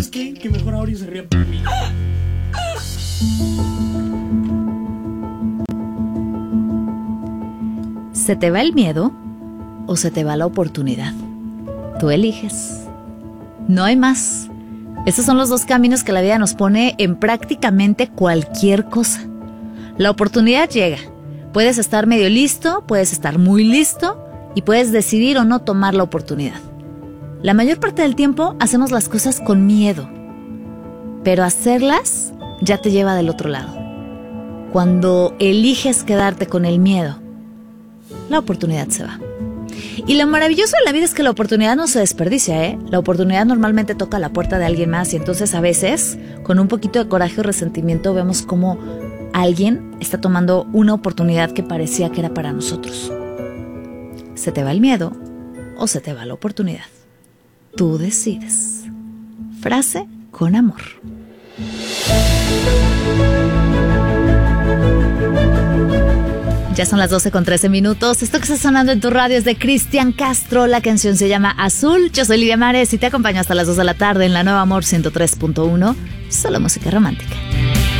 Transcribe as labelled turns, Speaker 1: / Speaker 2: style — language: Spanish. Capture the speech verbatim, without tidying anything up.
Speaker 1: Es que, que mejor Auri se ría por mí.
Speaker 2: ¿Se te va el miedo o se te va la oportunidad? Tú eliges. No hay más. Esos son los dos caminos que la vida nos pone en prácticamente cualquier cosa. La oportunidad llega. Puedes estar medio listo, puedes estar muy listo y puedes decidir o no tomar la oportunidad. La mayor parte del tiempo hacemos las cosas con miedo, pero hacerlas ya te lleva del otro lado. Cuando eliges quedarte con el miedo, la oportunidad se va. Y lo maravilloso de la vida es que la oportunidad no se desperdicia, ¿eh? La oportunidad normalmente toca la puerta de alguien más y entonces a veces, con un poquito de coraje o resentimiento, vemos cómo alguien está tomando una oportunidad que parecía que era para nosotros. ¿Se te va el miedo o se te va la oportunidad? Tú decides. Frase con amor. Ya son las doce con trece minutos. Esto que está sonando en tu radio es de Cristian Castro. La canción se llama Azul. Yo soy Lidia Mares y te acompaño hasta las dos de la tarde en la Nueva Amor ciento tres punto uno. Solo música romántica.